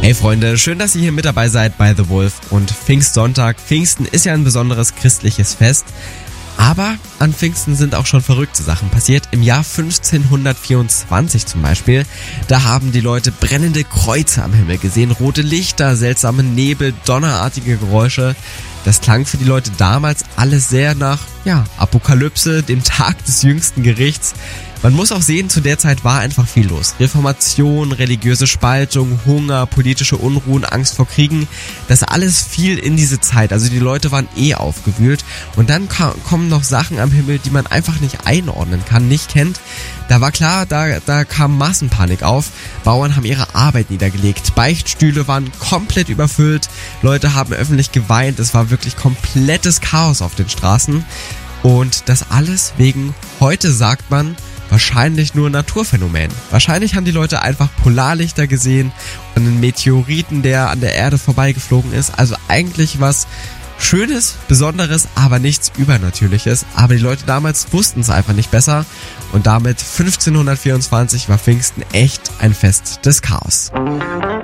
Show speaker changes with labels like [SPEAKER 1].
[SPEAKER 1] Hey Freunde, schön, dass ihr hier mit dabei seid bei The Wolf und Pfingstsonntag. Pfingsten ist ja ein besonderes christliches Fest, aber an Pfingsten sind auch schon verrückte Sachen passiert. Im Jahr 1524 zum Beispiel, da haben die Leute brennende Kreuze am Himmel gesehen, rote Lichter, seltsame Nebel, donnerartige Geräusche. Das klang für die Leute damals alles sehr nach, Apokalypse, dem Tag des jüngsten Gerichts. Man muss auch sehen, zu der Zeit war einfach viel los. Reformation, religiöse Spaltung, Hunger, politische Unruhen, Angst vor Kriegen. Das alles fiel in diese Zeit. Also die Leute waren aufgewühlt. Und dann kommen noch Sachen am Himmel, die man einfach nicht einordnen kann, nicht kennt. Da war klar, da kam Massenpanik auf. Bauern haben ihre Arbeit niedergelegt. Beichtstühle waren komplett überfüllt. Leute haben öffentlich geweint. Es war wirklich komplettes Chaos auf den Straßen. Und das alles wegen, heute sagt man, wahrscheinlich nur Naturphänomen. Wahrscheinlich haben die Leute einfach Polarlichter gesehen und einen Meteoriten, der an der Erde vorbeigeflogen ist. Also eigentlich was Schönes, Besonderes, aber nichts Übernatürliches. Aber die Leute damals wussten es einfach nicht besser. Und damit 1524 war Pfingsten echt ein Fest des Chaos.